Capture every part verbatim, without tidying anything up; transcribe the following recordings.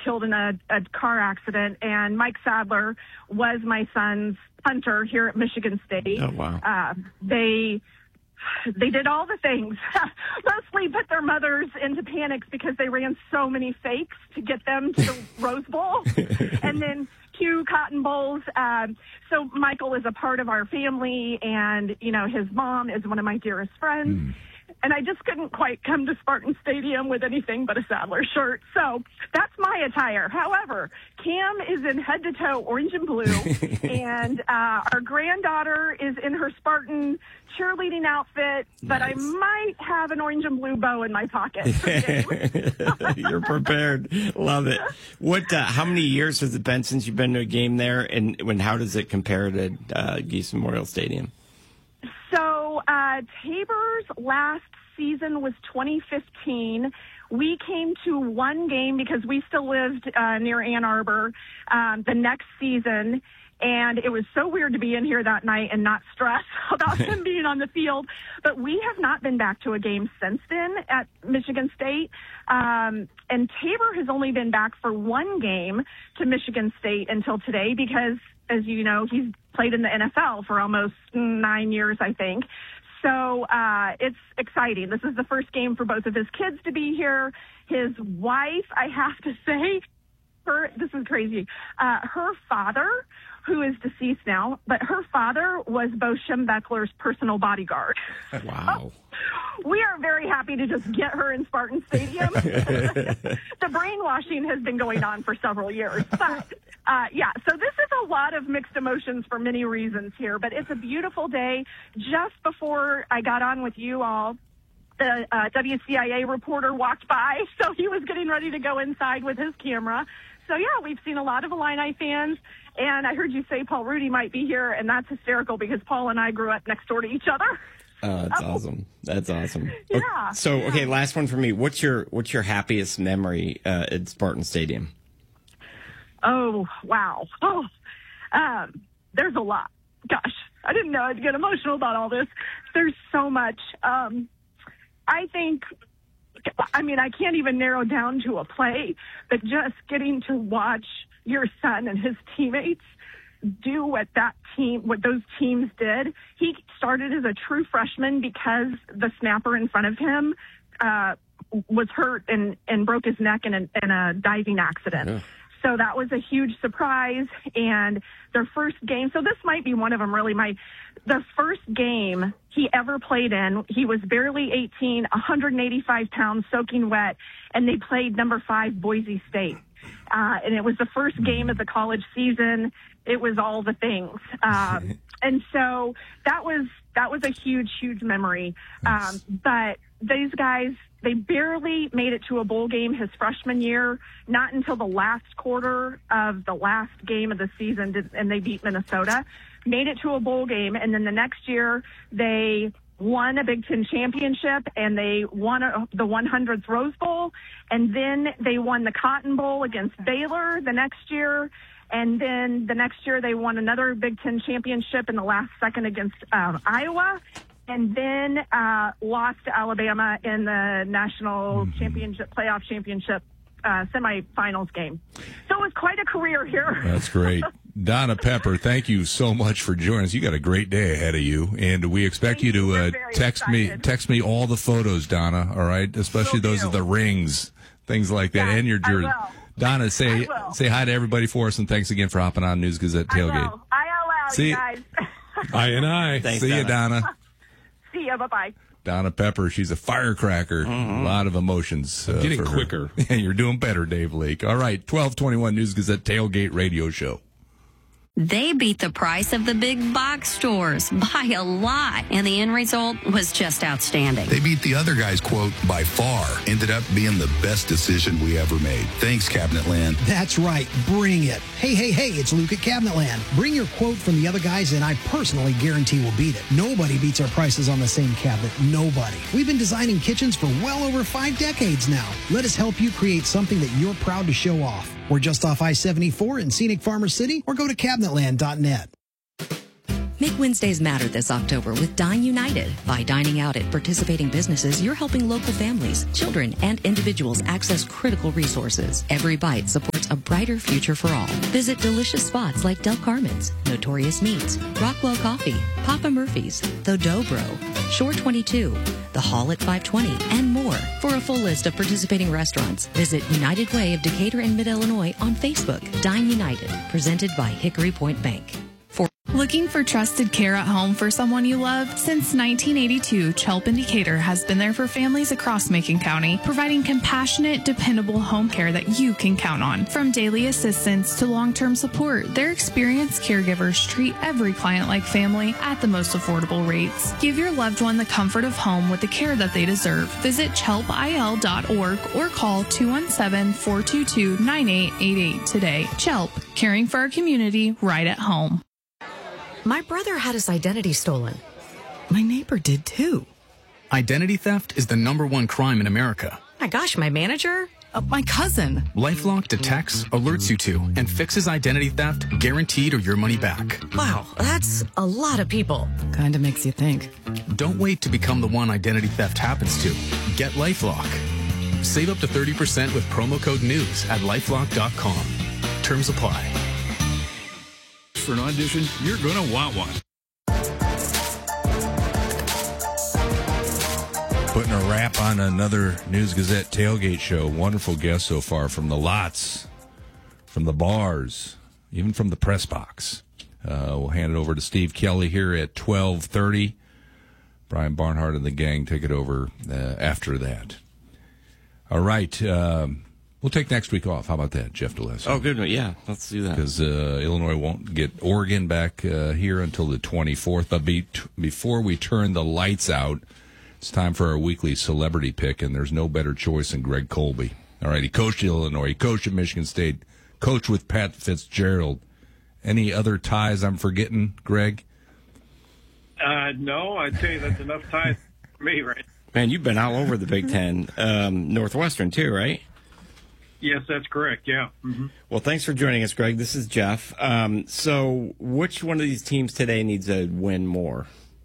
killed in a, a car accident, and Mike Sadler was my son's punter here at Michigan State. Oh, wow. Uh, they... They did all the things, mostly put their mothers into panics because they ran so many fakes to get them to the Rose Bowl and then two Cotton Bowls. Um, so Michael is a part of our family, and, you know, his mom is one of my dearest friends. Mm. And I just couldn't quite come to Spartan Stadium with anything but a Sadler shirt. So that's my attire. However, Cam is in head-to-toe orange and blue, and uh, our granddaughter is in her Spartan cheerleading outfit, but nice. I might have an orange and blue bow in my pocket. You're prepared. Love it. What? Uh, how many years has it been since you've been to a game there, and when? How does it compare to uh, Geese Memorial Stadium? So uh, Tabor's last season was twenty fifteen. We came to one game because we still lived uh, near Ann Arbor um, the next season, and it was so weird to be in here that night and not stress about him being on the field. But we have not been back to a game since then at Michigan State. Um, and Tabor has only been back for one game to Michigan State until today because, as you know, he's played in the N F L for almost nine years, I think. So uh, it's exciting. This is the first game for both of his kids to be here. His wife, I have to say, her this is crazy. Uh, her father, who is deceased now, but her father was Bo Schembechler's personal bodyguard. Wow. We are very happy to just get her in Spartan Stadium. The brainwashing has been going on for several years. But, uh, yeah, so this is a lot of mixed emotions for many reasons here. But it's a beautiful day. Just before I got on with you all, the uh, W C I A reporter walked by, so he was getting ready to go inside with his camera. So, yeah, we've seen a lot of Illini fans. And I heard you say Paul Rudy might be here, and that's hysterical because Paul and I grew up next door to each other. Oh, that's oh. awesome. That's awesome. Yeah. Okay, so, yeah. okay, last one for me. What's your what's your happiest memory uh, at Spartan Stadium? Oh, wow. Oh, um, there's a lot. Gosh, I didn't know I'd get emotional about all this. There's so much. Um, I think, I mean, I can't even narrow down to a play, but just getting to watch your son and his teammates do what that team, what those teams did. He started as a true freshman because the snapper in front of him uh, was hurt and, and broke his neck in a, in a diving accident. Yeah. So that was a huge surprise. And their first game, so this might be one of them really, my, the first game he ever played in, he was barely eighteen, one hundred eighty-five pounds, soaking wet, and they played number five Boise State. Uh, and it was the first game of the college season. It was all the things. Um, and so that was, that was a huge, huge memory. Um, but these guys, they barely made it to a bowl game his freshman year, not until the last quarter of the last game of the season, did, and they beat Minnesota, made it to a bowl game. And then the next year they won a Big Ten championship, and they won a, the one hundredth Rose Bowl, and then they won the Cotton Bowl against Baylor the next year, and then the next year they won another Big Ten championship in the last second against um, Iowa, and then uh, lost to Alabama in the national mm-hmm. championship, playoff championship uh, semifinals game. So it was quite a career here. That's great. Donna Pepper, thank you so much for joining us. You got a great day ahead of you, and we expect you to uh, text excited. me text me all the photos, Donna. All right, especially will those do. of the rings, things like that, yes, and your jersey. Donna, say say hi to everybody for us, and thanks again for hopping on News Gazette Tailgate. I will. I L L, See you guys. I and I. Thanks, See Donna. you, Donna. See ya. Bye bye. Donna Pepper, she's a firecracker. Mm-hmm. A lot of emotions. Uh, Getting for quicker. And you're doing better, Dave Lake. All right, twelve twenty-one News Gazette Tailgate Radio Show. They beat the price of the big box stores by a lot, and the end result was just outstanding. They beat the other guys, quote, by far. Ended up being the best decision we ever made. Thanks, Cabinet Land. That's right. Bring it. Hey, hey, hey, it's Luke at Cabinet Land. Bring your quote from the other guys, and I personally guarantee we'll beat it. Nobody beats our prices on the same cabinet. Nobody. We've been designing kitchens for well over five decades now. Let us help you create something that you're proud to show off. We're just off I seventy-four in scenic Farmer City, or go to cabinet land dot net. Make Wednesdays matter this October with Dine United. By dining out at participating businesses, you're helping local families, children, and individuals access critical resources. Every bite supports a brighter future for all. Visit delicious spots like Del Carmen's, Notorious Meats, Rockwell Coffee, Papa Murphy's, The Dobro, Shore twenty-two, The Hall at five twenty, and more. For a full list of participating restaurants, visit United Way of Decatur and Mid-Illinois on Facebook. Dine United, presented by Hickory Point Bank. For Looking for trusted care at home for someone you love? Since nineteen eighty-two, Chelp in Decatur has been there for families across Macon County, providing compassionate, dependable home care that you can count on. From daily assistance to long-term support, their experienced caregivers treat every client like family at the most affordable rates. Give your loved one the comfort of home with the care that they deserve. Visit chelp I L dot org or call two one seven, four two two, nine eight eight eight today. Chelp, caring for our community right at home. My brother had his identity stolen. My neighbor did too. Identity theft is the number one crime in America. My gosh, my manager? Uh, my cousin. LifeLock detects, alerts you to, and fixes identity theft guaranteed or your money back. Wow, that's a lot of people. Kinda makes you think. Don't wait to become the one identity theft happens to. Get LifeLock. Save up to thirty percent with promo code NEWS at lifelock dot com. Terms apply. For an audition, you're going to want one. Putting a wrap on another News Gazette tailgate show. Wonderful guests so far from the lots, from the bars, even from the press box. Uh, we'll hand it over to Steve Kelly here at twelve thirty. Brian Barnhart and the gang take it over uh, after that. All right. Um, We'll take next week off. How about that, Jeff DeLess? Oh, good. Yeah, let's do that. Because uh, Illinois won't get Oregon back uh, here until the twenty-fourth. But be- before we turn the lights out, it's time for our weekly celebrity pick, and there's no better choice than Greg Colby. All right, he coached at Illinois. He coached at Michigan State. Coached with Pat Fitzgerald. Any other ties I'm forgetting, Greg? Uh, no, I'd tell you that's enough ties for me, right? Man, you've been all over the Big Ten. Um, Northwestern, too, right? Yes, that's correct. Yeah. Mm-hmm. Well, thanks for joining us, Greg. This is Jeff. Um, so which one of these teams today needs to win more?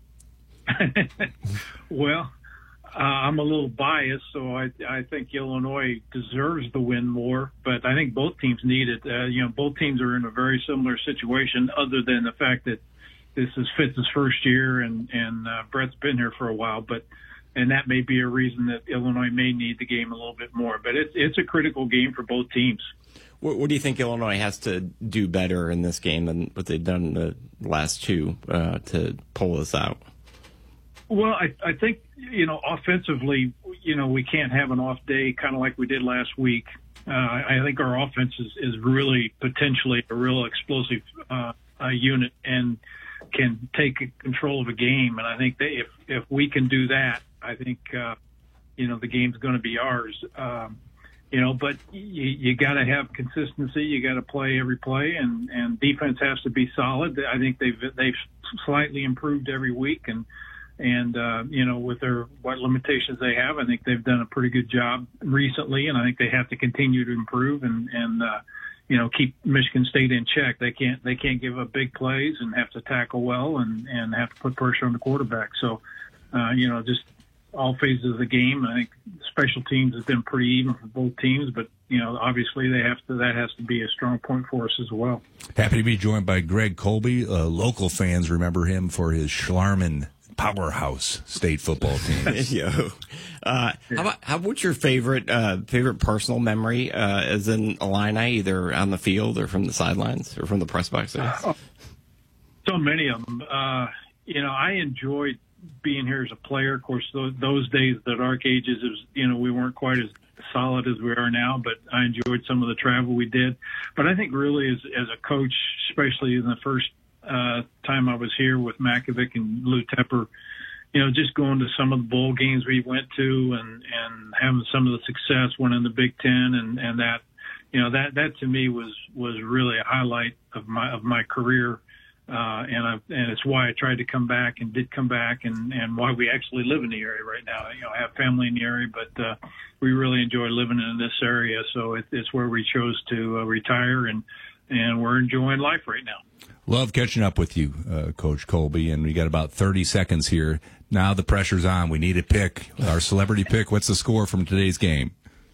Well, uh, I'm a little biased, so I, I think Illinois deserves the win more, but I think both teams need it. Uh, you know, both teams are in a very similar situation other than the fact that this is Fitz's first year and, and uh, Brett's been here for a while, but and that may be a reason that Illinois may need the game a little bit more. But it's it's a critical game for both teams. What, what do you think Illinois has to do better in this game than what they've done in the last two uh, to pull this out? Well, I, I think, you know, offensively, you know, we can't have an off day kind of like we did last week. Uh, I think our offense is, is really potentially a real explosive uh, uh, unit and can take control of a game. And I think that if, if we can do that, I think, uh, you know, the game's going to be ours. Um, you know, but you, you got to have consistency. You got to play every play, and, and defense has to be solid. I think they've they've slightly improved every week, and and uh, you know, with their what limitations they have, I think they've done a pretty good job recently, and I think they have to continue to improve and and uh, you know, keep Michigan State in check. They can't they can't give up big plays and have to tackle well and and have to put pressure on the quarterback. So, uh, you know, just all phases of the game. I think special teams has been pretty even for both teams, but you know, obviously they have to. That has to be a strong point for us as well. Happy to be joined by Greg Colby. Uh, local fans remember him for his Schlarman powerhouse state football team. Yo, uh, how about how? What's your favorite uh, favorite personal memory uh, as an Illini, either on the field or from the sidelines or from the press box? Uh, so many of them. Uh, you know, I enjoyed being here as a player. Of course, those, those days, the dark ages, is you know, we weren't quite as solid as we are now, but I enjoyed some of the travel we did. But I think really as, as a coach, especially in the first uh, time I was here with Makovic and Lou Tepper, you know, just going to some of the bowl games we went to and, and having some of the success, winning the Big Ten, and, and that, you know, that, that to me was, was really a highlight of my, of my career. Uh, and I, and it's why I tried to come back and did come back, and, and why we actually live in the area right now. You know, I have family in the area, but uh, we really enjoy living in this area. So it, it's where we chose to uh, retire, and and we're enjoying life right now. Love catching up with you, uh, Coach Colby, and we got about thirty seconds here. Now the pressure's on. We need a pick. Our celebrity pick. What's the score from today's game?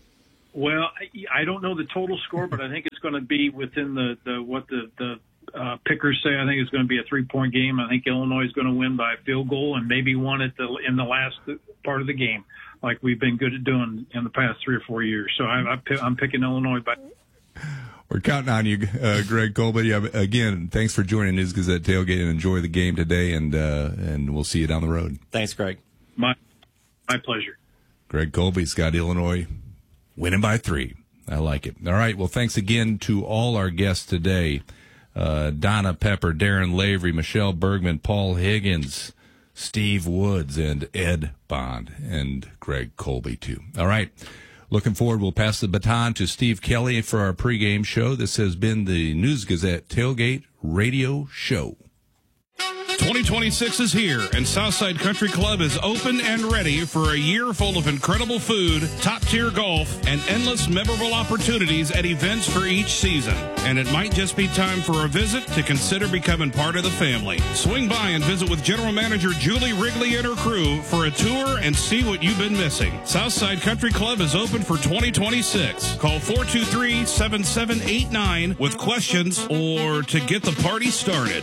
Well, I, I don't know the total score, but I think it's going to be within the, the what the, the uh, pickers say. I think it's going to be a three-point game. I think Illinois is going to win by a field goal and maybe one at the in the last part of the game, like we've been good at doing in the past three or four years. So I, I, I'm picking Illinois by. We're counting on you, uh, Greg Colby. Yeah, again, thanks for joining News Gazette Tailgate, and enjoy the game today, and uh, and we'll see you down the road. Thanks, Greg. My my pleasure. Greg Colby's got Illinois winning by three. I like it. All right, well, thanks again to all our guests today. Uh, Donna Pepper, Darren Lavery, Michelle Bergman, Paul Higgins, Steve Woods, and Ed Bond, and Greg Colby, too. All right. Looking forward, we'll pass the baton to Steve Kelly for our pregame show. This has been the News Gazette Tailgate Radio Show. twenty twenty-six is here, and Southside Country Club is open and ready for a year full of incredible food, top-tier golf, and endless memorable opportunities at events for each season. And it might just be time for a visit to consider becoming part of the family. Swing by and visit with General Manager Julie Wrigley and her crew for a tour and see what you've been missing. Southside Country Club is open for twenty twenty-six. Call four two three, seven seven eight nine with questions or to get the party started.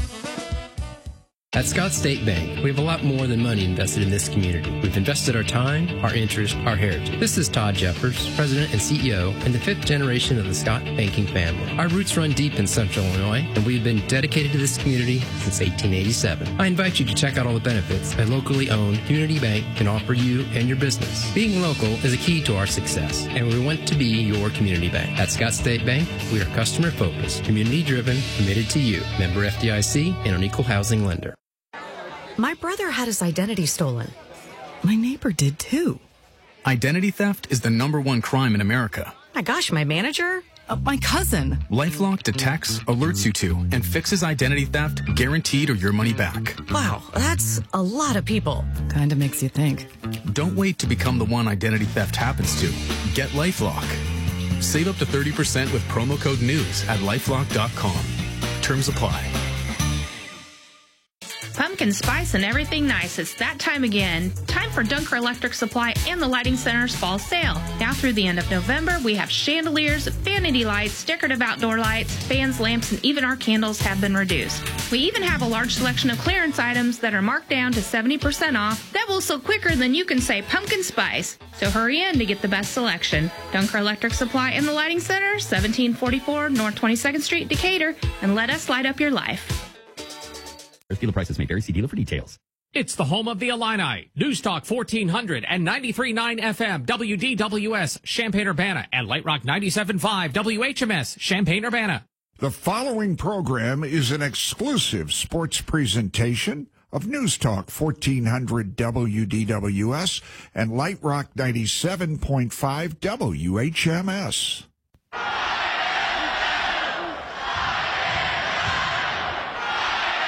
At Scott State Bank, we have a lot more than money invested in this community. We've invested our time, our interest, our heritage. This is Todd Jeffers, President and C E O, and the fifth generation of the Scott banking family. Our roots run deep in Central Illinois, and we've been dedicated to this community since eighteen eighty-seven. I invite you to check out all the benefits a locally owned community bank can offer you and your business. Being local is a key to our success, and we want to be your community bank. At Scott State Bank, we are customer-focused, community-driven, committed to you. Member F D I C and an equal housing lender. My brother had his identity stolen. My neighbor did too. Identity theft is the number one crime in America. My gosh, my manager? Uh, my cousin. LifeLock detects, alerts you to, and fixes identity theft guaranteed or your money back. Wow, that's a lot of people. Kind of makes you think. Don't wait to become the one identity theft happens to. Get LifeLock. Save up to thirty percent with promo code NEWS at lifelock dot com. Terms apply. Pumpkin spice and everything nice. It's that time again. Time for Dunker Electric Supply and the Lighting Center's fall sale. Now through the end of November, we have chandeliers, vanity lights, decorative outdoor lights, fans, lamps, and even our candles have been reduced. We even have a large selection of clearance items that are marked down to seventy percent off that will sell quicker than you can say pumpkin spice. So hurry in to get the best selection. Dunker Electric Supply and the Lighting Center, seventeen forty-four North twenty-second Street, Decatur, and let us light up your life. Dealer prices may vary. See dealer for details. It's the home of the Illini. News Talk fourteen hundred and ninety-three point nine F M, W D W S, Champaign-Urbana, and Light Rock ninety-seven point five, W H M S, Champaign-Urbana. The following program is an exclusive sports presentation of News Talk fourteen hundred W D W S and Light Rock ninety-seven point five W H M S.